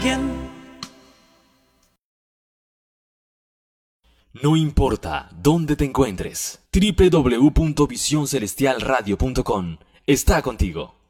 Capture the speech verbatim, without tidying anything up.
No importa dónde te encuentres, doble u doble u doble u punto visión celestial radio punto com está contigo.